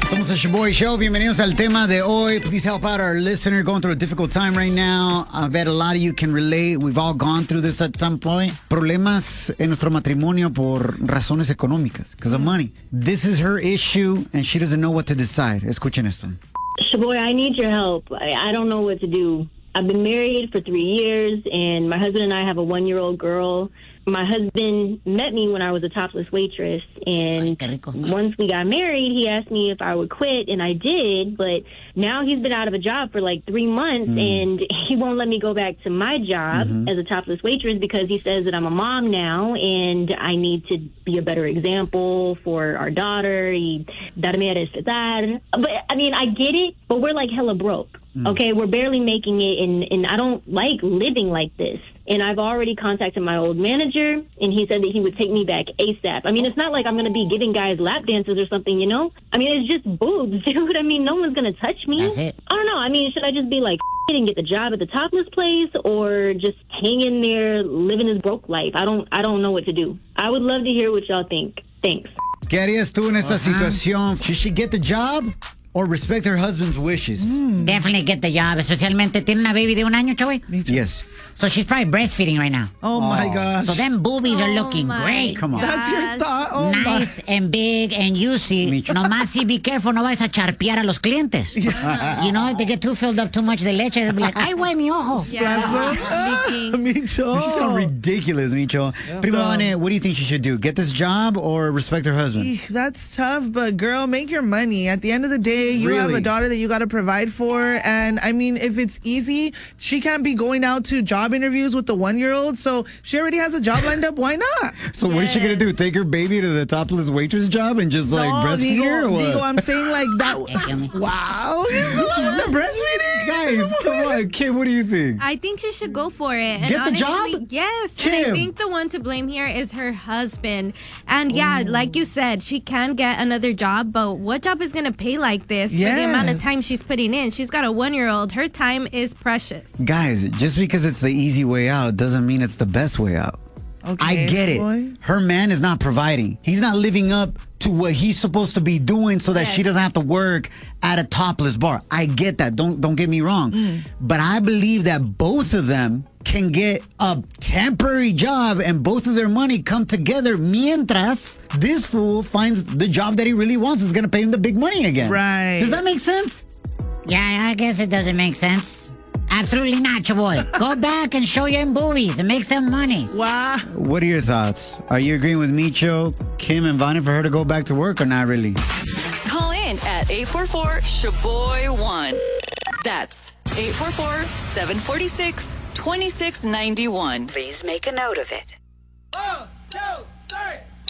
Somos el Shaboy Show. Bienvenidos al tema de hoy. Please help out our listener going through a difficult time right now. I bet a lot of you can relate. We've all gone through this at some point. Problemas en nuestro matrimonio por razones económicas, because of money. This is her issue, and she doesn't know what to decide. Escuchen esto. Shaboy, I need your help. I don't know what to do. I've been married for 3 years, and my husband and I have a 1-year-old girl. My husband met me when I was a topless waitress, and once we got married, he asked me if I would quit, and I did, but now he's been out of a job for like 3 months, and he won't let me go back to my job as a topless waitress because he says that I'm a mom now, and I need to be a better example for our daughter. But, I mean, I get it, but we're like hella broke. Okay, we're barely making it, and I don't like living like this. And I've already contacted my old manager, and he said that he would take me back ASAP. I mean, it's not like I'm going to be giving guys lap dances or something, you know? I mean, it's just boobs, dude. I mean, no one's going to touch me. That's it. I don't know. I mean, should I just be like, and get the job at the topless place, or just hang in there, living his broke life? I don't know what to do. I would love to hear what y'all think. Thanks. ¿Qué harías tú en esta situación? Should she get the job or respect her husband's wishes? Definitely get the job, especialmente tiene una baby de 1 año, Joey. Yes. So she's probably breastfeeding right now. Oh my gosh. So them boobies are looking great. Come on. That's your thought. Oh Nice and big and juicy. Nomás si be careful, no vais a charpear a los clientes. You know, if they get too filled up too much de leche, they'll be like, ay, güey, mi ojo. Micho. You sound ridiculous, Micho. Primo Vane, what do you think she should do? Get this job or respect her husband? That's tough, but girl, make your money. At the end of the day, you have a daughter that you got to provide for. And I mean, if it's easy, she can't be going out to job interviews with the 1-year-old. So she already has a job lined up. Why not? So what is she going to do? Take her baby to the topless waitress job and just like breastfeed her? Or what? Digo, I'm saying like that. Wow. You're still with the breastfeeding? Guys, come on. Kim, what do you think? I think she should go for it. And Get the honestly, job? Yes. Kim. And I think the one to blame here is her husband. And yeah, like you said, she can get another job, but what job is going to pay like this for the amount of time she's putting in? She's got a 1-year-old. Her time is precious. Guys, just because it's the easy way out doesn't mean it's the best way out. Okay, I get it. boy. Her man is not providing. He's not living up to what he's supposed to be doing so that she doesn't have to work at a topless bar. I get that. Don't get me wrong. But I believe that both of them can get a temporary job and both of their money come together mientras this fool finds the job that he really wants is going to pay him the big money again. Right. Does that make sense? Yeah, I guess it doesn't make sense. Absolutely not, your boy. Go back and show your boobies. It makes them money. Wow. What are your thoughts? Are you agreeing with Micho, Kim, and Vani for her to go back to work or not really? Call in at 844-SHABOY1. That's 844-746-2691. Please make a note of it. 1, 2,